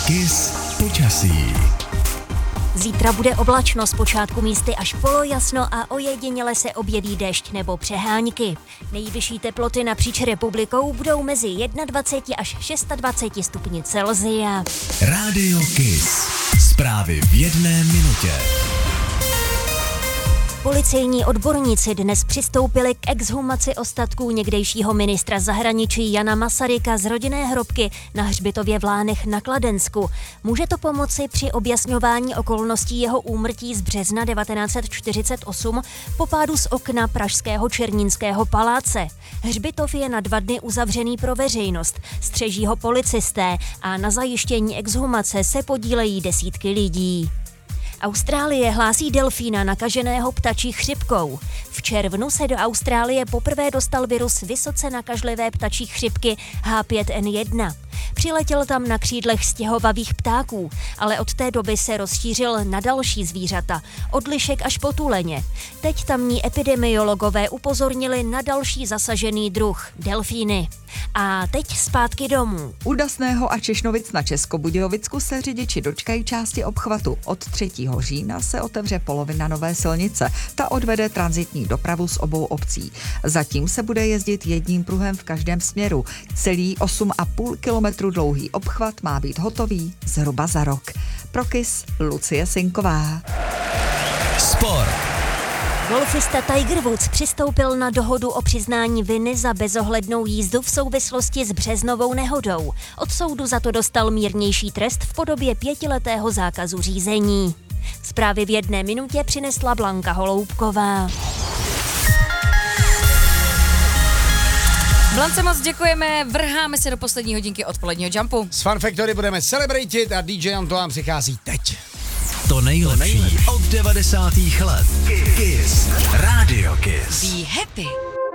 KISS počasí. Zítra bude oblačno, zpočátku místy až polojasno a ojediněle se objeví déšť nebo přehánky. Nejvyšší teploty napříč republikou budou mezi 21 až 26 stupni Celsia. Rádio KISS. Zprávy v 1 minutě. Policejní odborníci dnes přistoupili k exhumaci ostatků někdejšího ministra zahraničí Jana Masaryka z rodinné hrobky na hřbitově v Lánech na Kladensku. Může to pomoci při objasňování okolností jeho úmrtí z března 1948 po pádu z okna pražského Černínského paláce. Hřbitov je na 2 dny uzavřený pro veřejnost, střeží ho policisté a na zajištění exhumace se podílejí desítky lidí. Austrálie hlásí delfína nakaženého ptačí chřipkou. V červnu se do Austrálie poprvé dostal virus vysoce nakažlivé ptačí chřipky H5N1. Přiletěl tam na křídlech stěhovavých ptáků, ale od té doby se rozšířil na další zvířata, od lišek až po tuleně. Teď tamní epidemiologové upozornili na další zasažený druh, delfíny. A teď zpátky domů. U Dasného a Češnovic na Českobudějovicku se řidiči dočkají části obchvatu. Od 3. října se otevře polovina nové silnice. Ta odvede tranzitní dopravu z obou obcí. Zatím se bude jezdit jedním pruhem v každém směru. Celý 8,5 kilometru dlouhý obchvat má být hotový zhruba za rok. Pro KISS Lucie Sinková. Sport. Golfista Tiger Woods přistoupil na dohodu o přiznání viny za bezohlednou jízdu v souvislosti s březnovou nehodou. Od soudu za to dostal mírnější trest v podobě 5letého zákazu řízení. Zprávy v 1 minutě přinesla Blanka Holoubková. Blance, moc děkujeme, vrháme se do poslední hodinky odpoledního Jumpu. S Fun Factory budeme celebratit a DJ Antoine přichází teď. To nejlepší od 90. let. KISS. Rádio KISS. Be happy.